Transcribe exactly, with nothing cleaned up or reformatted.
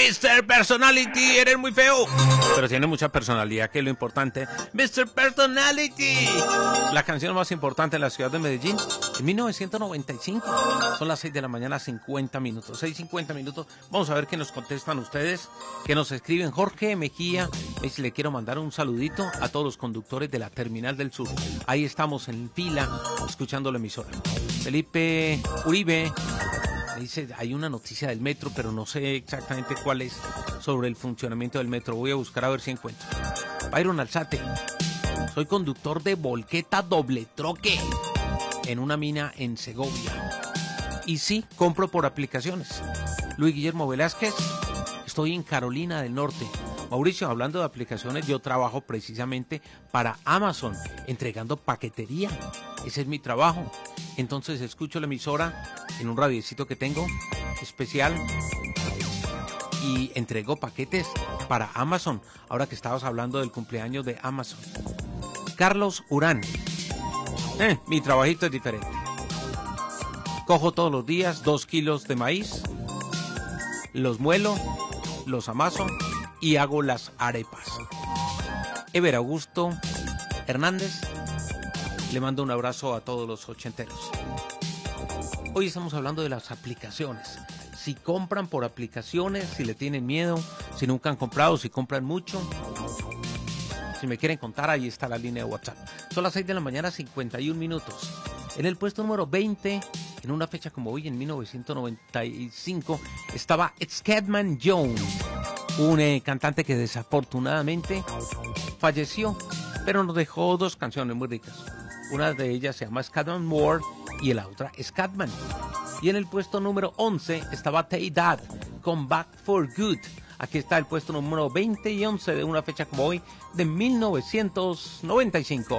mister Personality, eres muy feo. Pero tiene mucha personalidad, que es lo importante. mister Personality. La canción más importante en la ciudad de Medellín, en mil novecientos noventa y cinco. Son las seis de la mañana, cincuenta minutos. seis cincuenta minutos. Vamos a ver qué nos contestan ustedes, que nos escriben. Jorge Mejía, me le quiero mandar un saludito a todos los conductores de la Terminal del Sur. Ahí estamos en fila, escuchando la emisora. Felipe Uribe dice, hay una noticia del metro, pero no sé exactamente cuál es, sobre el funcionamiento del metro. Voy a buscar a ver si encuentro. Byron Alzate, soy conductor de volqueta doble troque en una mina en Segovia. Y sí, compro por aplicaciones. Luis Guillermo Velázquez, estoy en Carolina del Norte. Mauricio, hablando de aplicaciones, yo trabajo precisamente para Amazon, entregando paquetería. Ese es mi trabajo. Entonces escucho la emisora en un radiecito que tengo especial y entrego paquetes para Amazon. Ahora que estabas hablando del cumpleaños de Amazon. Carlos Urán, eh, mi trabajito es diferente. Cojo todos los días dos kilos de maíz, los muelo, los amaso y hago las arepas. Ever Augusto Hernández, le mando un abrazo a todos los ochenteros. Hoy estamos hablando de las aplicaciones. Si compran por aplicaciones, si le tienen miedo, si nunca han comprado, si compran mucho. Si me quieren contar, ahí está la línea de WhatsApp. Son las seis de la mañana, cincuenta y un minutos. En el puesto número veinte, en una fecha como hoy, en mil novecientos noventa y cinco, estaba Scatman Jones, un eh, cantante que desafortunadamente falleció, pero nos dejó dos canciones muy ricas. Una de ellas se llama Scatman More y la otra Scatman. Y en el puesto número once estaba Tay Dad con Back for Good. Aquí está el puesto número veinte y once de una fecha como hoy de mil novecientos noventa y cinco.